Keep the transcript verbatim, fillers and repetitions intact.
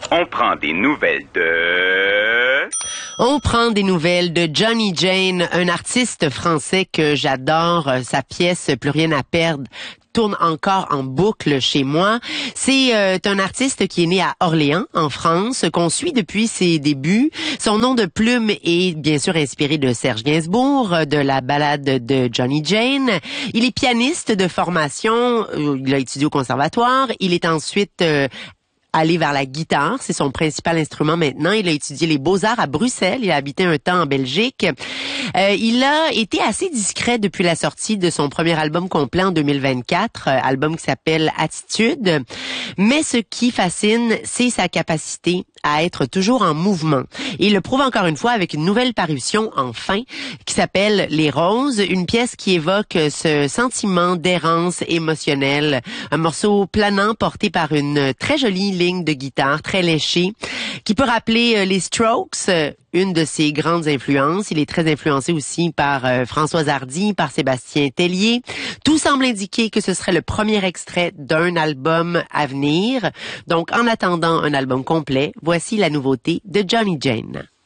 On prend des nouvelles de... On prend des nouvelles de Johnny Jane, un artiste français que j'adore. Sa pièce Plus rien à perdre tourne encore en boucle chez moi. C'est euh, un artiste qui est né à Orléans, en France, qu'on suit depuis ses débuts. Son nom de plume est bien sûr inspiré de Serge Gainsbourg, de la ballade de Johnny Jane. Il est pianiste de formation, il a étudié au conservatoire. Il est ensuite euh, aller vers la guitare, c'est son principal instrument maintenant. Il a étudié les beaux-arts à Bruxelles, il a habité un temps en Belgique. Euh, il a été assez discret depuis la sortie de son premier album complet en deux mille vingt-quatre, euh, album qui s'appelle Attitude. Mais ce qui fascine, c'est sa capacité à être toujours en mouvement. Et il le prouve encore une fois avec une nouvelle parution, enfin, qui s'appelle Les Roses, une pièce qui évoque ce sentiment d'errance émotionnelle. Un morceau planant porté par une très jolie ligne de guitare, très léchée, qui peut rappeler les Strokes, une de ses grandes influences. Il est très influencé aussi par euh, Françoise Hardy, par Sébastien Tellier. Tout semble indiquer que ce serait le premier extrait d'un album à venir. Donc, en attendant un album complet, voici la nouveauté de Johnny Jane.